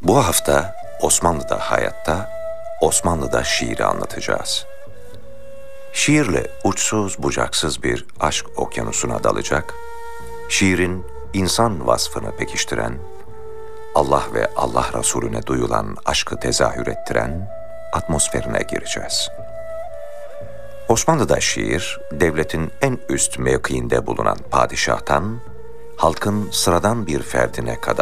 Bu hafta Osmanlı'da hayatta, Osmanlı'da şiiri anlatacağız. Şiirle uçsuz bucaksız bir aşk okyanusuna dalacak, şiirin insan vasfını pekiştiren, Allah ve Allah Resulüne duyulan aşkı tezahür ettiren atmosferine gireceğiz. Osmanlı'da şiir, devletin en üst mevkiinde bulunan padişahtan, halkın sıradan bir ferdine kadar